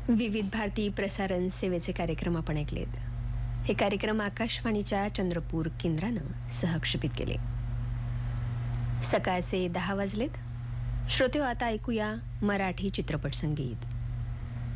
विविध भारती प्रसारण सेवेचे कार्यक्रम आपण ऐकलेत. हे कार्यक्रम आकाशवाणीच्या चंद्रपूर केंद्रानं सहक्षेपित केले. सकाळचे 10 वाजलेत. श्रोते, आता ऐकूया मराठी चित्रपट संगीत.